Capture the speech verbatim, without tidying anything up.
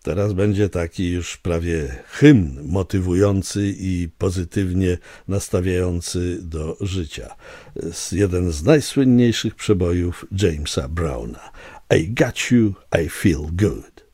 Teraz będzie taki już prawie hymn motywujący i pozytywnie nastawiający do życia. Jeden z najsłynniejszych przebojów Jamesa Browna. I got you, I feel good.